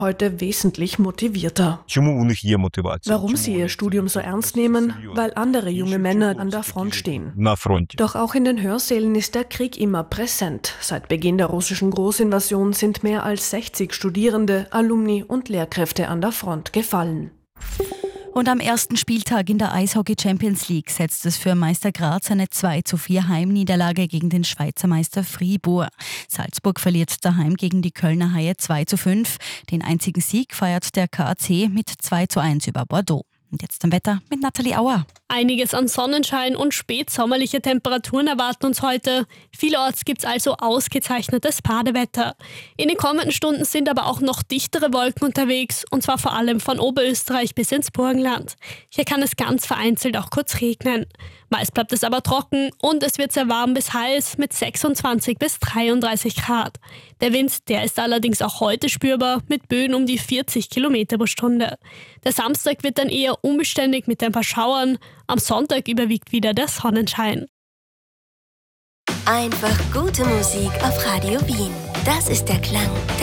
heute wesentlich motivierter. Warum sie ihr Studium so ernst nehmen? Weil andere junge Männer an der Front stehen. Doch auch in den Hörsälen ist der Krieg immer präsent. Seit Beginn der russischen Großinvasion sind mehr als 60 Studierende, Alumni und Lehrkräfte an der Front gefallen. Und am ersten Spieltag in der Eishockey Champions League setzt es für Meister Graz eine 2:4 Heimniederlage gegen den Schweizer Meister Fribourg. Salzburg verliert daheim gegen die Kölner Haie 2:5. Den einzigen Sieg feiert der KAC mit 2:1 über Bordeaux. Und jetzt zum Wetter mit Nathalie Auer. Einiges an Sonnenschein und spätsommerliche Temperaturen erwarten uns heute. Vielerorts gibt es also ausgezeichnetes Badewetter. In den kommenden Stunden sind aber auch noch dichtere Wolken unterwegs, und zwar vor allem von Oberösterreich bis ins Burgenland. Hier kann es ganz vereinzelt auch kurz regnen. Meist bleibt es aber trocken und es wird sehr warm bis heiß mit 26 bis 33 Grad. Der Wind, der ist allerdings auch heute spürbar mit Böen um die 40 Kilometer pro Stunde. Der Samstag wird dann eher unbeständig mit ein paar Schauern. Am Sonntag überwiegt wieder der Sonnenschein. Einfach gute Musik auf Radio Wien. Das ist der Klang